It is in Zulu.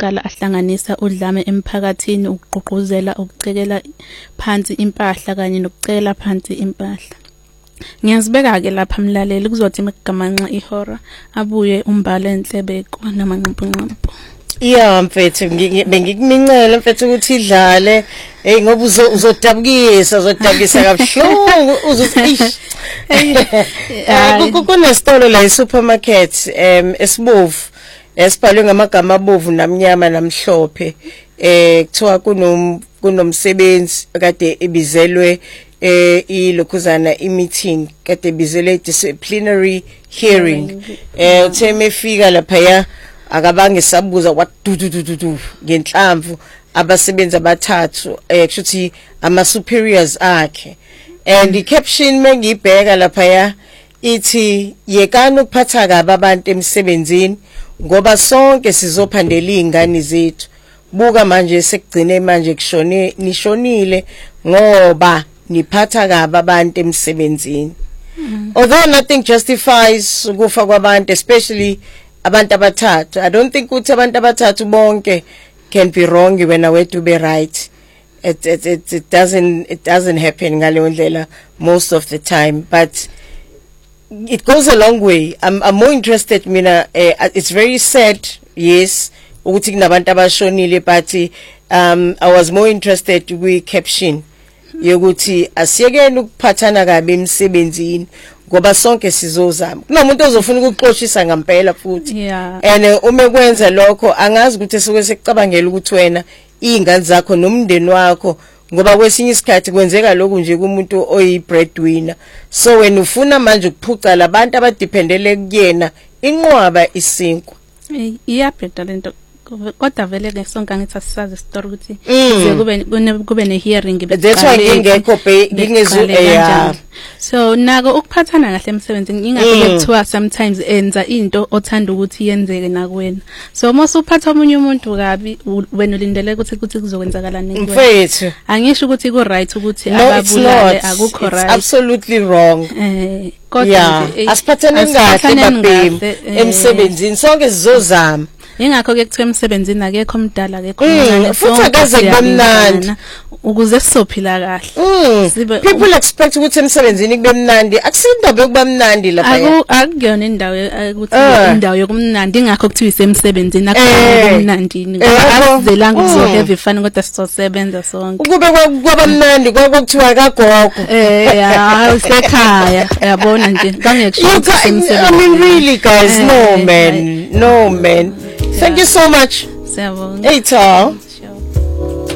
okuqala ahlanganisa udlame emphakathini, ukugqugquzela, ukucekela phansi impahla kanye nokucekela phansi impahla. Ngiyazibeka-ke lapha mlaleli kuzothi mekugamanxa ihora abuye umbhalo enhlebeko namanqampunqampu. Yeah, mfethu bengikumincela mfethu ukuthi idlale ngoba uzodabukisa kabuhlungu uzothi kunesitolo la esupermarket esibovu esibhalwe ngamagama abovu namnyama namhlophe kuthiwa kunomsebenzi kade ebizelwe ilokhuzana meeting kade bizelwe disciplinary hearing utheme efika lapha ya akabange sabuza wadu ngenhlamvu abasebenza abathathu kushuthi ama superiors akhe and the caption mengibheka lapha ya ithi yekani ukuphatha kabi abantu emsebenzini ngoba sonke sizophandela izingane zethu buka manje sekugcine manje nishonile ngoba niphatha kabi abantu emsebenzini. Although nothing justifies ukufa kwabantu, especially abantu abathathu, I don't think ukuthi abantu abathathu bonke can be wrong when away to be right. It doesn't happen ngaleyo ndlela most of the time, but it goes a long way. I'm more interested mina it's very sad, yes, ukuthi kunabantu abashonile, but I was more interested kwi caption yokuthi asiyekeni ukuphathana kabi emsebenzini ngoba sonke sizozama. Kunomuntu ozofuna ukuxoshisa ngempela futhi. And uma kwenza lokho angazi ukuthi esike sekucabangela ukuthi wena izingane zakho nomndeni wakho ngoba kwesinye isikhathi kwenzeka lokho nje kumuntu oyi breadwinner. So wena ufuna manje ukuphuca labantu abadependele kuyena inqwaba isinkwa. Iyabheda lento kodwa vele ke sonke ngithi asisazi story ukuthi kube ne hearing that's why ngingekho ngingezwe so nako ukuphathana kahle emsebenzini ingakho kuthiwa sometimes enza into othanda ukuthi yenzeke nakwena. So mase uphatha omunye umuntu kabi wena ulindele ukuthi kuzokwenzakala nini mfethu. Angisho ukuthi ku right ukuthi ababulale akukho right. It's absolutely wrong. Kodwa asiphathane kahle babhemu emsebenzini sonke sizozama. Ingakho ke kuthiwa emsebenzini akekho omdala akekho omncane futhi akaze kube mnandi ukuze sizophila kahle. People expect ukuthi emsebenzini kube mnandi, akusinto bekuba mnandi lapha. Akuyona indawo ukuthi indawo yokumnandi ingakho kuthiwa isemsebenzini akukho mnandini ngoba asizelanga ukuzo heavy fun kodwa sizosebenza sonke. Ukube kwaba mnandi kwakuthiwa kagogo usekhaya yabona nje kangekusho emsebenzini. I mean really guys, no man. Thank you so much. Siyabonga. Hey,